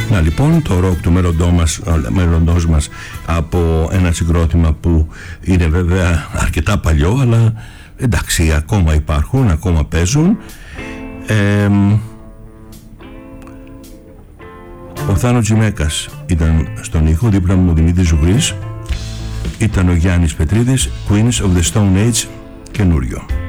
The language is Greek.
Να λοιπόν, το ροκ του μέλλοντός μας από ένα συγκρότημα που είναι βέβαια αρκετά παλιό, αλλά εντάξει, ακόμα υπάρχουν, ακόμα παίζουν. Ο Θάνο Τζιμέκας ήταν στον ήχο, δίπλα μου ο Δημήτρης Ζουγρής, ήταν ο Γιάννης Πετρίδης, Queens of the Stone Age, καινούριο.